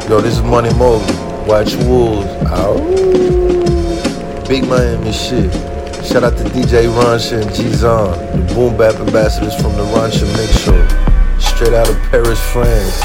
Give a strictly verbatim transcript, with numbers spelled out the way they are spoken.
Yo, this is Money Mowgli. Watch Wolves. Ow. Big Miami shit. Shout out to D J Rancha and G-Zon, the boom bap ambassadors from the Rancha Mix Show. Straight out of Paris, France.